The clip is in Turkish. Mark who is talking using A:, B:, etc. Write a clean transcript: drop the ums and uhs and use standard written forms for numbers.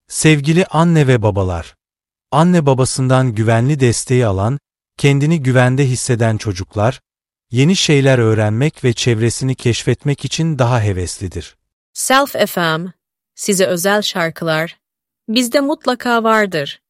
A: Sevgili anne ve babalar, anne babasından güvenli desteği alan, kendini güvende hisseden çocuklar, yeni şeyler öğrenmek ve çevresini keşfetmek için daha heveslidir.
B: Self FM, size özel şarkılar, bizde mutlaka vardır.